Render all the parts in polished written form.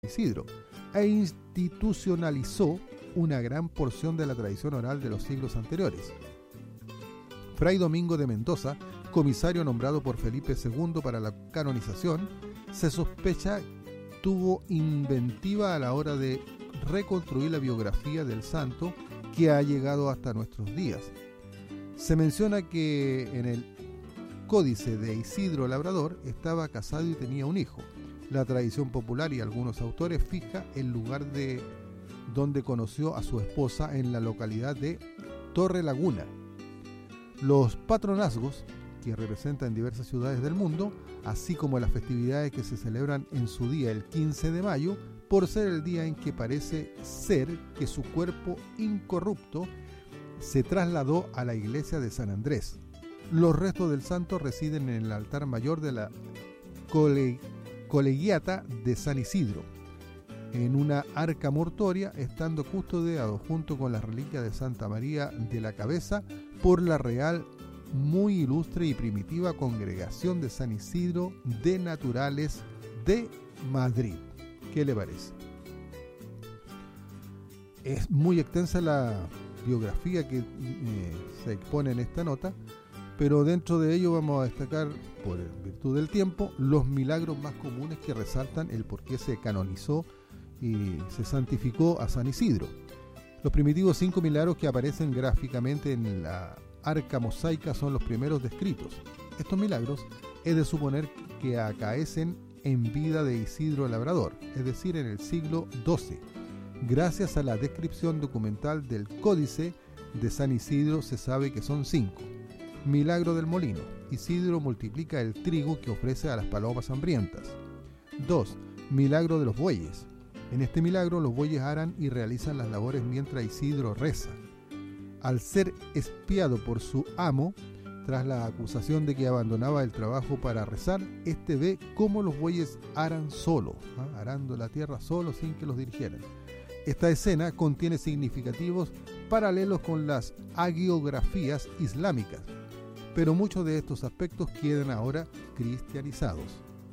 Isidro e institucionalizó una gran porción de la tradición oral de los siglos anteriores. Fray Domingo de Mendoza, comisario nombrado por Felipe II para la canonización, se sospecha tuvo inventiva a la hora de reconstruir la biografía del santo que ha llegado hasta nuestros días. Se menciona que en el Códice de Isidro Labrador estaba casado y tenía un hijo. La tradición popular y algunos autores fija el lugar de donde conoció a su esposa en la localidad de Torre Laguna. Los patronazgos, que representan diversas ciudades del mundo, así como las festividades que se celebran en su día el 15 de mayo, por ser el día en que parece ser que su cuerpo incorrupto se trasladó a la iglesia de San Andrés. Los restos del santo residen en el altar mayor de la colegiata de San Isidro, en una arca mortuoria, estando custodiado junto con las reliquias de Santa María de la Cabeza por la Real, muy ilustre y primitiva Congregación de San Isidro de Naturales de Madrid. ¿Qué le parece? Es muy extensa la biografía que se expone en esta nota, pero dentro de ello vamos a destacar, por virtud del tiempo, los milagros más comunes que resaltan el por qué se canonizó y se santificó a San Isidro. Los primitivos 5 milagros que aparecen gráficamente en la arca mosaica son los primeros descritos. Estos milagros es de suponer que acaecen en vida de Isidro Labrador, es decir, en el siglo XII. Gracias a la descripción documental del Códice de San Isidro se sabe que son 5. Milagro del molino. Isidro multiplica el trigo que ofrece a las palomas hambrientas. 2. Milagro de los bueyes. En este milagro los bueyes aran y realizan las labores mientras Isidro reza. Al ser espiado por su amo, tras la acusación de que abandonaba el trabajo para rezar, este ve cómo los bueyes aran solo, arando la tierra solo sin que los dirigieran. Esta escena contiene significativos paralelos con las hagiografías islámicas, pero muchos de estos aspectos quedan ahora cristianizados.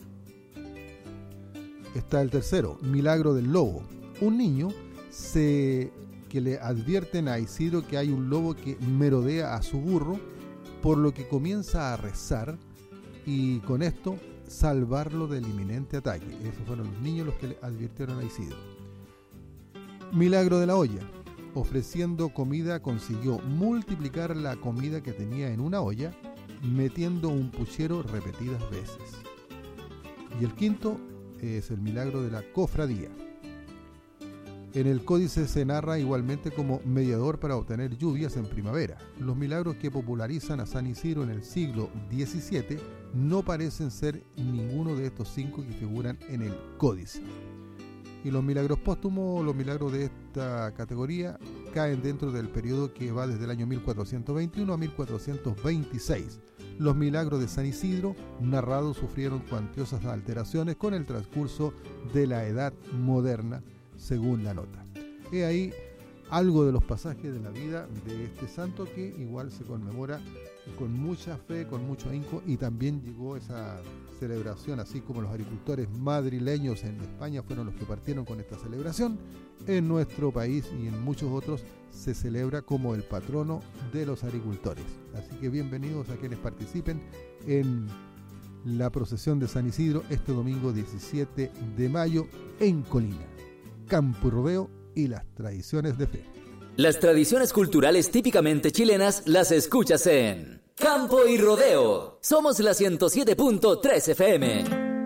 Está el tercero, milagro del lobo. Un niño que le advierten a Isidro que hay un lobo que merodea a su burro, por lo que comienza a rezar y con esto salvarlo del inminente ataque. Esos fueron los niños los que le advirtieron a Isidro. Milagro de la olla. Ofreciendo comida consiguió multiplicar la comida que tenía en una olla, metiendo un puchero repetidas veces. Y el quinto es el milagro de la cofradía. En el códice se narra igualmente como mediador para obtener lluvias en primavera. Los milagros que popularizan a San Isidro en el siglo XVII no parecen ser ninguno de estos 5 que figuran en el códice. Y los milagros póstumos, los milagros de esta categoría, caen dentro del periodo que va desde el año 1421 a 1426. Los milagros de San Isidro narrados sufrieron cuantiosas alteraciones con el transcurso de la Edad Moderna, según la nota. He ahí algo de los pasajes de la vida de este santo que igual se conmemora con mucha fe, con mucho ahínco, y también llegó esa celebración, así como los agricultores madrileños en España fueron los que partieron con esta celebración. En nuestro país y en muchos otros se celebra como el patrono de los agricultores. Así que bienvenidos a quienes participen en la procesión de San Isidro este domingo 17 de mayo en Colina. Campo y rodeo y las tradiciones de fe. Las tradiciones culturales típicamente chilenas las escuchas en Campo y Rodeo. Somos la 107.3 FM.